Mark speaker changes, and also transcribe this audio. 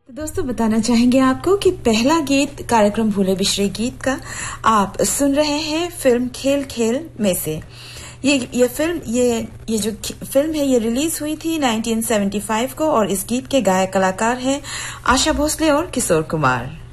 Speaker 1: तो दोस्तों बताना चाहेंगे आपको कि पहला गीत कार्यक्रम भूले बिछड़े गीत का आप सुन रहे हैं फिल्म खेल खेल में से। ये जो फिल्म है ये रिलीज हुई थी 1975 को और इस गीत के गायक कलाकार हैं आशा भोसले और किशोर कुमार।